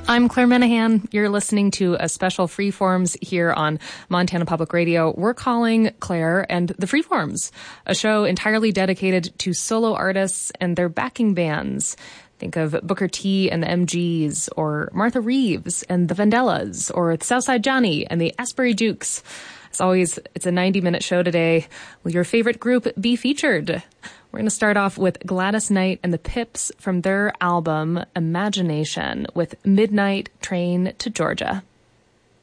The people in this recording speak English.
I'm Claire Menahan. You're listening to a special Freeforms here on Montana Public Radio. We're calling Claire and the Freeforms, a show entirely dedicated to solo artists and their backing bands. Think of Booker T and the MGs, or Martha Reeves and the Vandellas, or Southside Johnny and the Asbury Jukes. As always, it's a 90-minute show today. Will your favorite group be featured? We're going to start off with Gladys Knight and the Pips from their album Imagination with Midnight Train to Georgia.